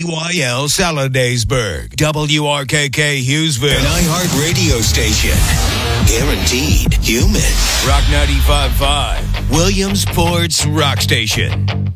YL Saladaysburg, WRKK Hughesville, an iHeart radio station. Guaranteed human. Rock 95.5, Williamsport's Rock Station.